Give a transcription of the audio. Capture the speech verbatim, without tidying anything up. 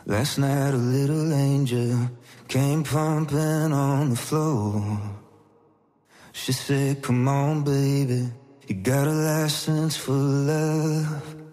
Last night a little angel came pumping on the floor. She said, come on baby, you got a license for love.